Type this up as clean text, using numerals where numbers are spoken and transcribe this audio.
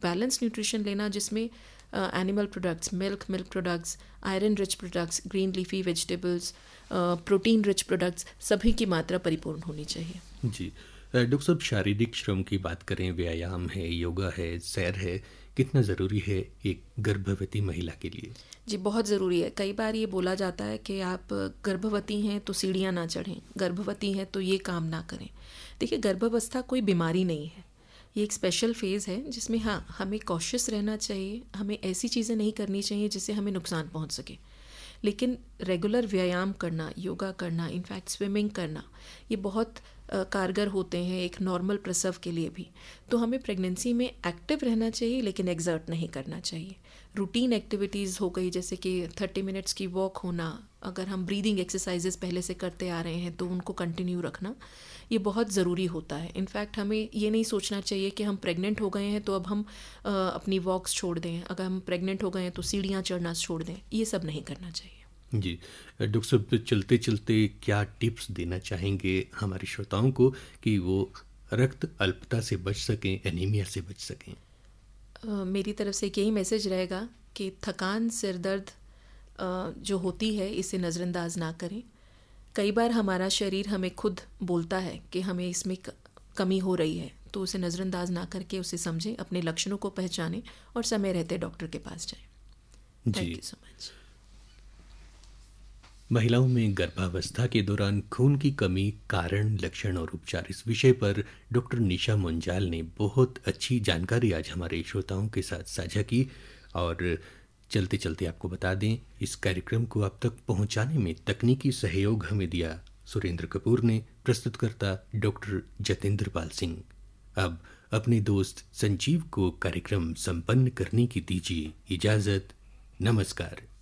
Balance nutrition लेना जिसमें animal products, milk products, iron rich products, green leafy vegetables, protein rich products, सभी की मात्रा परिपूर्ण होनी चाहिए। जी। डॉक्टर साहब, शारीरिक श्रम की बात करें, व्यायाम है, योगा है, सैर है, कितना ज़रूरी है एक गर्भवती महिला के लिए? जी बहुत ज़रूरी है। कई बार ये बोला जाता है कि आप गर्भवती हैं तो सीढ़ियाँ ना चढ़ें, गर्भवती हैं तो ये काम ना करें। देखिए, गर्भावस्था कोई बीमारी नहीं है, ये एक स्पेशल फेज़ है जिसमें हाँ, हमें कॉशियस रहना चाहिए, हमें ऐसी चीज़ें नहीं करनी चाहिए जिससे हमें नुकसान पहुंच सके। लेकिन रेगुलर व्यायाम करना, योगा करना, इनफैक्ट स्विमिंग करना, ये बहुत कारगर होते हैं एक नॉर्मल प्रसव के लिए भी। तो हमें प्रेगनेंसी में एक्टिव रहना चाहिए लेकिन एग्जर्ट नहीं करना चाहिए। रूटीन एक्टिविटीज़ हो गई जैसे कि 30 मिनट्स की वॉक होना, अगर हम ब्रीदिंग एक्सरसाइजेस पहले से करते आ रहे हैं तो उनको कंटिन्यू रखना, ये बहुत ज़रूरी होता है। इनफैक्ट हमें ये नहीं सोचना चाहिए कि हम प्रेग्नेंट हो गए हैं तो अब हम अपनी वॉक्स छोड़ दें, अगर हम प्रेग्नेंट हो गए हैं तो सीढ़ियाँ चढ़ना छोड़ दें, ये सब नहीं करना चाहिए। जी। डॉक्टर साहब, चलते चलते क्या टिप्स देना चाहेंगे हमारे श्रोताओं को कि वो रक्त अल्पता से बच सकें, एनीमिया से बच सकें? मेरी तरफ से एक यही मैसेज रहेगा कि थकान, सिर दर्द जो होती है इसे नज़रअंदाज ना करें। कई बार हमारा शरीर हमें खुद बोलता है कि हमें इसमें कमी हो रही है, तो उसे नज़रअंदाज ना करके उसे समझें, अपने लक्षणों को पहचानें और समय रहते डॉक्टर के पास जाएं। Thank you so much. महिलाओं में गर्भावस्था के दौरान खून की कमी, कारण, लक्षण और उपचार, इस विषय पर डॉक्टर निशा मुंजाल ने बहुत अच्छी जानकारी आज हमारे श्रोताओं के साथ साझा की। और चलते चलते आपको बता दें, इस कार्यक्रम को आप तक पहुंचाने में तकनीकी सहयोग हमें दिया सुरेंद्र कपूर ने, प्रस्तुतकर्ता डॉक्टर जतेंद्र पाल सिंह। अब अपने दोस्त संजीव को कार्यक्रम संपन्न करने की दीजिए इजाज़त। नमस्कार।